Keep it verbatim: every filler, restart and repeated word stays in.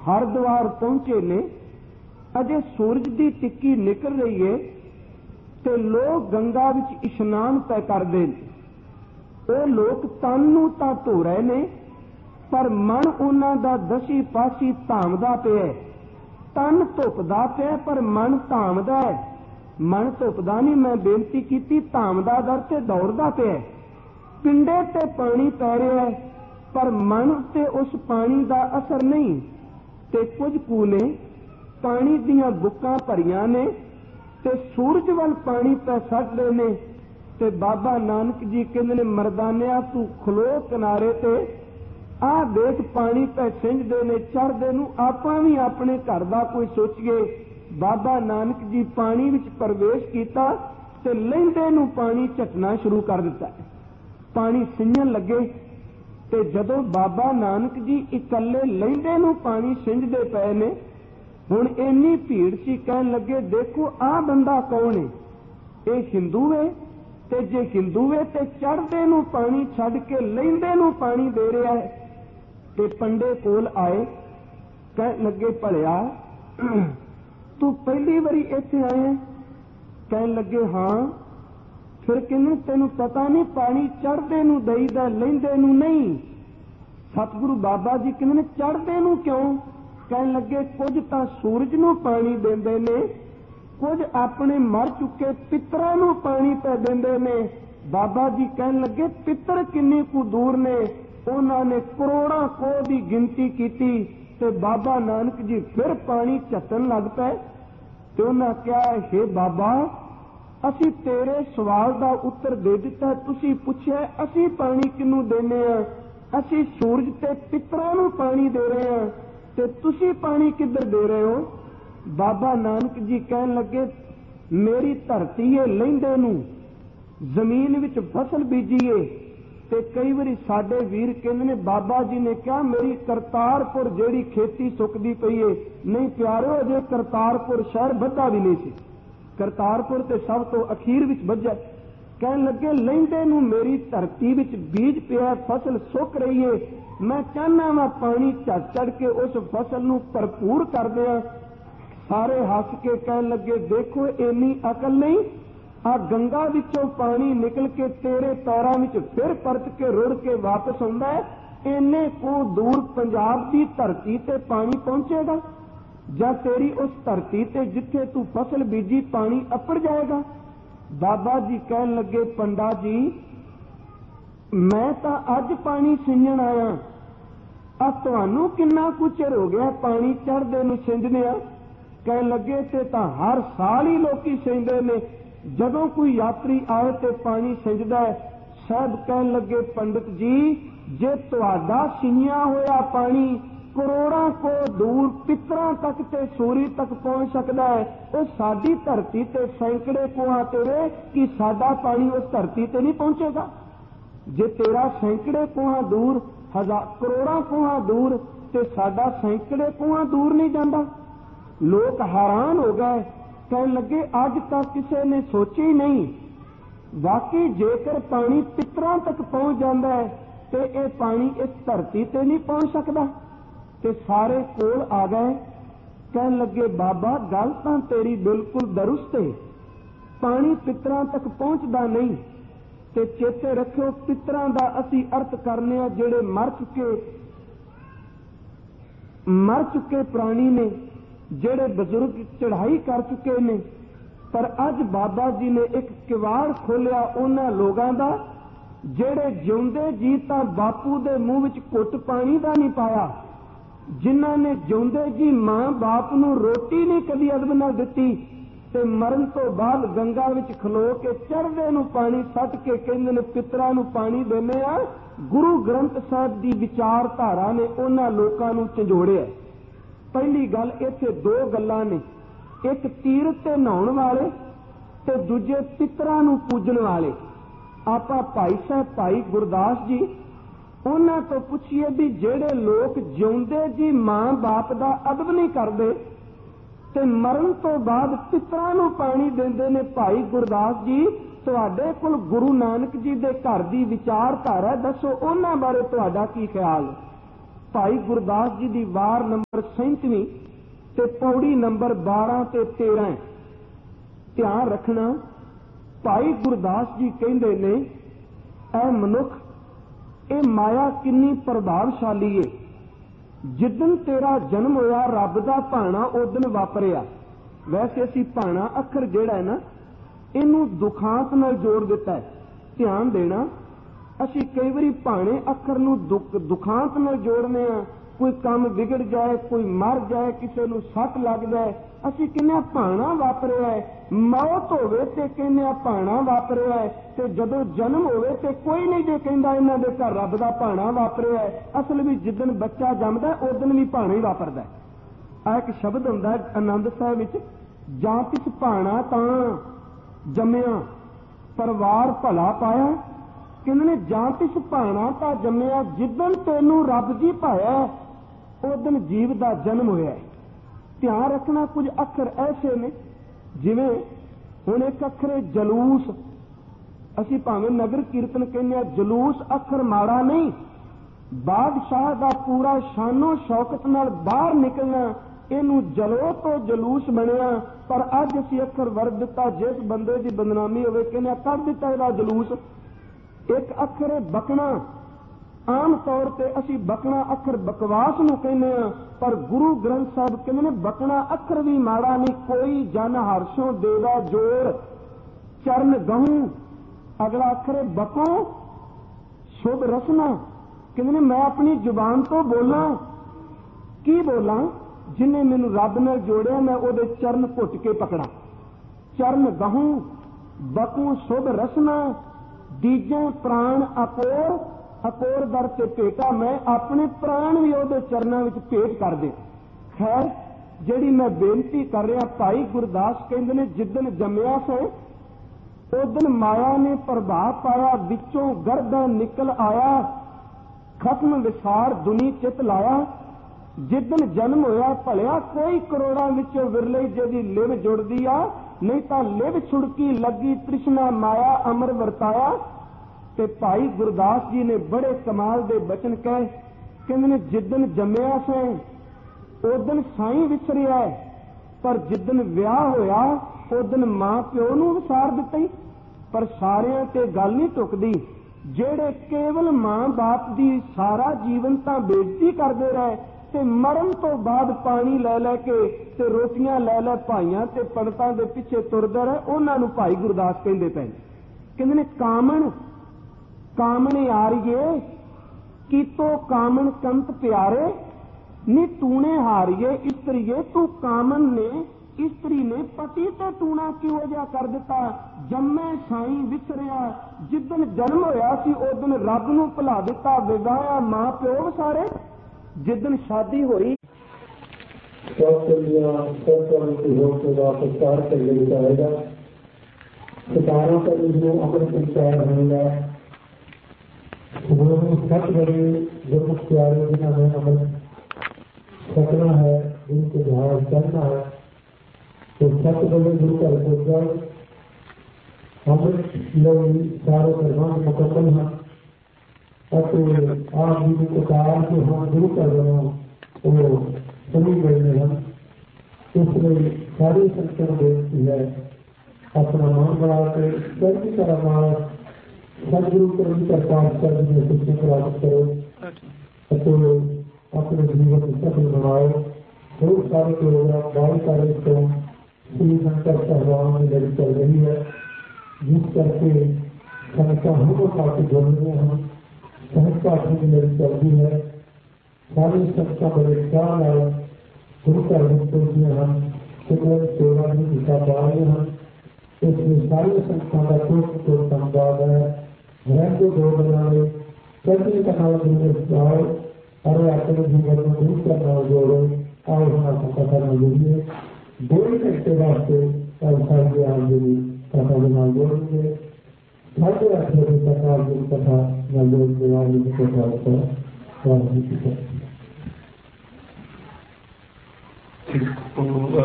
हरिद्वार पहुंचे ने, अजे सूरज की टिक्की निकल रही है ते लोग गंगा विच इशनान तय करते हैं। वो लोग तन नूं तां धो रहे ने, पर मन उन्हां दा दसी पासी धामदा पिया। तन धुपदा पिया पर मन धामदा है। मन धुपदा नहीं, मैं बेनती की, धामदा दर ते दौड़दा पिया। पिंडे ते पानी पै रहा है पर मन ते उस पानी का असर नहीं। ते कुछ कू ने पानी दियां बुक्कां भरियां ने ते सूरज वाल पानी पै सटदे ने। ते बाबा नानक जी कहंदे ने, मरदानिया तू खलो किनारे ते, आ देख पानी पै सिंजदे ने चढ़दे नूं, आपां भी अपने घर दा कोई सोचीए। बाबा नानक जी पानी विच प्रवेश कीता ते लहिंदे नूं पानी झटना शुरू कर दिता। पानी सिंजण लगे ते जदों बाबा नानक जी इकल्ले लहिंदे नूं पानी सिंजदे पए ने, हुण इन्नी भीड़ सी, कहण लगे देखो आ बंदा कौन है? ये हिंदू है, ते जे हिंदू है ते चढ़दे नूं पानी छड्ड के लहिंदे नूं पानी दे रहा है। ते पंडे कोल आए, कहण लगे भलिया तू पहली बारी इत्थे आया? कहण लगे हाँ। फिर कहने तेनू पता नहीं पानी चढ़दे नूं दईदा, लहिंदे नूं नहीं। सतगुरु बाबा जी कहंदे ने चढ़दे नूं क्यों? कहण लगे कुछ तां सूरज नूं पानी देंदे ने, कुछ अपने मर चुके पितरां नूं पानी पै देंदे ने। बाबा जी कहण लगे पितर किन्नी कु दूर ने? उन्हां ने करोड़ां कोह दी गिनती कीती ते बाबा नानक जी फिर पानी झटन लग पए। ते उन्हां कहा, हे बाबा असी तेरे सवाल का उत्तर दे दिता, तुसी पुछया असी पानी किनू देने आ? असी सूरज ते पितरां नूं पानी दे रहे हैं, ते तुसी पानी किधर दे रहे हो? बाबा नानक जी कहन लगे मेरी धरती है लहिंदे नूं, जमीन विच फसल बीजीए। ते कई बारी साडे वीर कहंदे ने बाबा जी ने कहा मेरी करतारपुर जेड़ी खेती सुकदी पई है। नहीं प्यारो, अजे करतारपुर शहर बधा भी नहीं सी, करतारपुर ते सब तो अखीर विच बझा। कहन लगे लहिंदे नूं मेरी धरती विच बीज पिया, फसल सुक रही है, मैं चाहना वा पानी झट चढ़ के उस फसल नूं भरपूर कर दियां। सारे हस के कहन लगे देखो इन्नी अकल नहीं, आ गंगा विचों पानी निकल के तेरे पैरां विच फिर परत के रुड़ के वापस आउंदा है। इन्ने को दूर पंजाब की धरती ते पानी पहुंचेगा ਜਾਂ तेरी उस धरती ते जिथे तू फसल बीजी पानी अपड़ जाएगा? बाबा जी कहन लगे पंडा जी मैं तो अज पानी सिंजण आया, आ तुहानू किन्ना कुछ चिर हो गया पानी चढ़दे नूं सिंजने आ? कहन लगे ते तां हर साल ही लोकी सिंजदे ने, जदों कोई यात्री आए ते पानी सिंजदा है। साहब कहन लगे पंडित जी जे तुहाडा सिंजिया होया पानी करोड़ां को दूर पितरां तक ते सूरी तक पहुंच सकता है, वो साडी धरती ते सैकड़े कोहां तेरे कि साडा पानी उस धरती ते नहीं पहुंचेगा? जे तेरा सैकड़े कोहां दूर, हजार करोड़ां कोहां दूर, ते साडा सैकड़े कोहां दूर नहीं जांदा। लोग हैरान हो गए, कहने लगे अज तक किसी ने सोची ही नहीं, वाकई जेकर पानी पितरां तक पहुंच जाता है तो यह पानी इस धरती ते नहीं पहुंच सकता। ते सारे कोल आ गए, कहन लगे बाबा गल तां तेरी बिल्कुल दुरुस्त है, पानी पितरां तक पहुंचदा नहीं। ते चेते रखियो पितरां दा असी अर्थ करने आ जेड़े मर चुके मर चुके प्राणी ने, जेड़े बजुर्ग चढ़ाई कर चुके ने। पर अज बाबा जी ने एक किवाड़ खोलिया उन्हां लोगां दा जेड़े जिउंदे जी तां बापू दे मूंह विच घुट पानी दा नहीं पाया, जिन्हां ने जिउंदे जी मां बाप नूं रोटी नहीं कदी अदब नाल दित्ती, ते मरण तो बाद गंगा विच खलो के चढ़दे नूं पानी सट के कहंदे ने पितरां नूं पानी देने आ। गुरु ग्रंथ साहिब दी विचारधारा ने उन्हां लोकां नूं झंजोड़िया। पहली गल इत्थे दो गल्लां ने, एक तीरथ ते नहाउण वाले ते दूजे पितरां नूं पूजण वाले। आपां भाई साहब भाई गुरदास जी उन्हां तो पुछिए भी जेड़े लोग जिउंदे जी मां बाप दा अदब नहीं करदे ते मरण तो बाद पितरां नूं पानी देंदे ने, भाई गुरदास जी तुहाडे कोल गुरु नानक जी दे घर दी विचारधारा दसो, उन्हां बारे तुहाडा की ख्याल है? भाई गुरदास जी की वार नंबर सैंतीवीं ते पौड़ी नंबर बारह ते तेरह। ध्यान रखना, भाई गुरदास जी कहते ने, ऐ मनुख, ये माया किन्नी प्रभावशाली है। जिदन तेरा जन्म होया रब दा भाना उदन वापरिया। वैसे असी भाना अखर जिहड़ा है ना, इनू दुखांत नाल जोड़ दिता है। ध्यान देना, असी कई बारी भाने अखर नू दुख दुखांत नाल जोड़ने आ। कोई काम बिगड़ जाए, कोई मर जाए, किसी नू सट लग जाए, असी कहने भाना वापरिया है। मौत होवे ते कहने भाना वापरिया है, ते जदों जन्म होवे ते कोई नहीं जे कहंदा इन्हां दे घर रब दा भाना वापरिया है। असल भी जिदन बच्चा जमदा उदन भी भाना ही वापरदा है। आ एक शब्द हुंदा है आनंद साहिब विच, जां तिस भाना तां जम्मिया परिवार भला पाया। कहंदे ने जां तिस भाना तां जम्मिया, जिदन तैनूं रब जी पाया उदन जीव दा जन्म होया है। ध्यान रखना, कुछ अखर ऐसे ने जिवें हुण एक अखर है जलूस। असी भावें नगर कीर्तन कहने जलूस अखर माड़ा नहीं। बादशाह दा पूरा शानो शौकत नाल बाहर निकलना, इनू जलो तो जलूस बनया। पर अज असी अखर वरत दिता, जिस बंदे की बदनामी होवे कहने कर दिता इहदा जलूस। एक अखर है बकना। आम तौर पर असी बकना अखर बकवास नूं कहने आ, पर गुरु ग्रंथ साहिब कहते हैं बकना अखर भी माड़ा नहीं। कोई जन हर्षों देवा जोर चरण गहूं। अगला अखर है बको शुभ रसना। कहते हैं मैं अपनी जुबान तो बोला, की बोला, जिन्हें मैनू रब नाल जोड़िया मैं ओदे चरण घुट के पकड़ा। चरण गहूं बकू शुभ रसना, दीजे प्राण अकोर, अकोर दर ते भेटा, मैं अपने प्राण भी ओदे चरणों में भेंट कर दे। खैर जिहड़ी मैं बेनती कर रहा, भाई गुरदास कहंदे ने जिदन जम्मिया से उदन माया ने प्रभाव पाया, विचों गर्दा निकल आया, खत्म विसार दुनी चित लाया। जिदन जन्म होया भलिया कोई करोड़ां विचों विरले जिहदी लिव जुड़दी आ, नहीं तां लिव छुड़की लगी तृष्णा माया अमर वरताया। ते भाई गुरदास जी ने बड़े कमाल दे बचन कहे, कहंदे ने जिदन जम्मिया से उदन साईं विसरिया है, पर जिदन विआह होया उदन मां प्यो नूं विसार दिता ही। पर सारियां ते गल नहीं टुकदी, जेड़े केवल मां बाप दी सारा जीवन तां बेइज्जती करदे रहे ते मरण तो बाद पानी लै लै के ते रोटियां लै लै भाइयां ते पंडितां दे पिछे तुरदे रहे, उन्हां नूं भाई गुरदास कहंदे पए। कहंदे ने कामण कामने आरिए की तो कामन कंत प्यारे, नी तूने हारिए स्त्रीए, तू कामन ने स्त्री ने पति ते टूना क्यों जा कर दिता। जम्मे साईं विसरिया, जिदन जन्म होया सी उदन रब नूं भुला दिता। विवाह मां प्यो सारे, जिदन शादी होई सितारों पर अमृत संचार होगा। सत बड़े गुरमुख प्यारे जिन्हें हमें अमृत सकना है, जिनके जहाज चलना है, तो सत बड़े गुरु का सोचा अमृत लोग सारे प्रधान मुकम्मल हैं। और आप जी को कहा कि हम गुरु कर रहे हैं वो सभी गए हैं, इसलिए सारी संस्कृत बेचती है अपना मान बढ़ा के सभी तरह मानस सदगुरु को उनका पाठ करने में शिक्षा प्राप्त करो, तो अपने जीवन में सफल बनाओ। बहुत सारे प्रोग्राम बाल कार्य तो श्री शंकर सहवान में लड़ी चल रही है, जिस करके संस्था हमको काफी जरूरी है। संस्था अपनी लड़ी चल रही है, सारी संस्था बड़े ख्याल आए गुरु का हम शिक्षण सेवा भी दिखा पा रहे हैं। इसमें सारी संस्था का कुछ तो संवाद है, घर को दो बनाए सभी कथा जाओ और अपने जीवन में दूर करना जोड़ो और हमारा कथा न जोड़िए। दो घंटे वास्ते साढ़े आठ दिन कथा बना जोड़ेंगे, साढ़े आठ बजे कथा कथा न जोड़ने वाली कथा